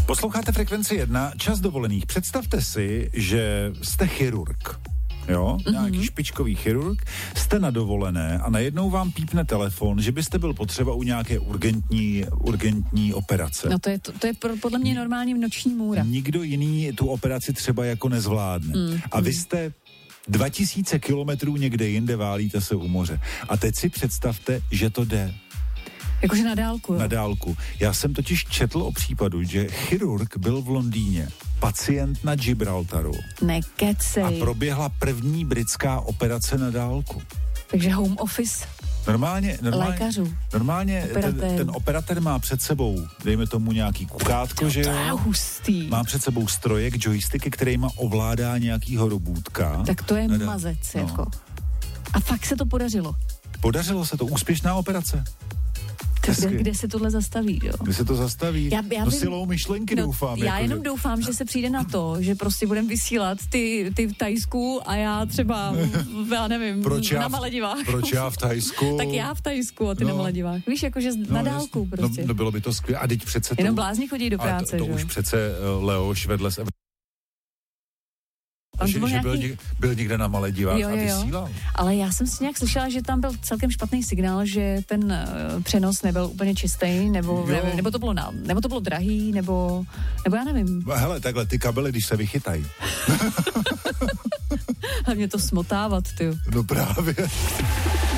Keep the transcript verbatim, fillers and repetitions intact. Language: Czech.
Posloucháte Frekvenci jedna, čas dovolených. Představte si, že jste chirurg. Jo, mm-hmm. nějaký špičkový chirurg, jste na dovolené a najednou vám pípne telefon, že byste byl potřeba u nějaké urgentní, urgentní operace. No to je, to, to je podle mě normální noční můra. Nikdo jiný tu operaci třeba jako nezvládne. Mm, a vy jste dva tisíce kilometrů někde jinde, válíte se u moře. A teď si představte, že to jde. Jakože na dálku, jo? Na dálku. Já jsem totiž četl o případu, že chirurg byl v Londýně, pacient na Gibraltaru. Nekecej. A proběhla první britská operace na dálku. Takže home office. Normálně, normálně, lékařů. Normálně ten, ten operatér má před sebou, dejme tomu nějaký kukátko, to, že to jo? je hustý. Má před sebou strojek, joysticky, kterýma ovládá nějakýho robůtka. Tak to je Nada. mazec, no. jako. A fakt se to podařilo. Podařilo se to, úspěšná operace. Kde, kde se tohle zastaví, jo? Kde se to zastaví? Já, já no vím, silou myšlenky no, doufám. Já jako, jenom že... doufám, že se přijde na to, že prostě budeme vysílat ty, ty v Thajsku a já třeba, já nevím, proč já na v, Maledivách. Proč já v Thajsku? Tak já v Thajsku a ty no, na Maledivách. Víš, jakože no, na dálku jasný. prostě. No, no bylo by to skvělé. A teď přece to... Jenom blázni chodí do práce, to, to že? už přece uh, Leoš vedle se... Že, že nějaký... byl, něk, byl někde na Maledivách jo, jo, jo. a vysílal. Ale já jsem si nějak slyšela, že tam byl celkem špatný signál, že ten uh, přenos nebyl úplně čistý, nebo, nebo, nebo, to bylo na, nebo to bylo drahý, nebo, nebo já nevím. Hele, takhle, ty kabely, když se vychytají. Hlavně to smotávat, ty. No právě.